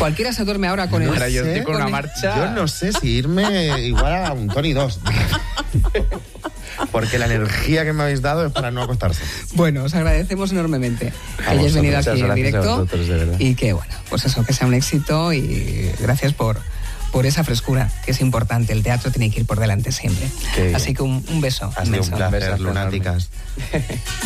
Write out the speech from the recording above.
Cualquiera se duerme ahora con él. Ahora yo estoy con una marcha. Yo no sé si irme igual a un Tony 2. Porque la energía que me habéis dado es para no acostarse. Bueno, os agradecemos enormemente que hayáis venido aquí en directo. Y que, bueno, pues eso, que sea un éxito y gracias por esa frescura, que es importante. El teatro tiene que ir por delante siempre. Así que un beso. Ha sido un placer, lunáticas.